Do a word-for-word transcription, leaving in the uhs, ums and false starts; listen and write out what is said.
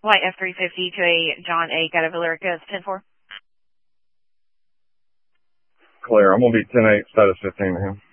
Y F three fifty to a John A. Gatavillarica, ten four. Clear. I'm going to be ten eight, status fifteen to him.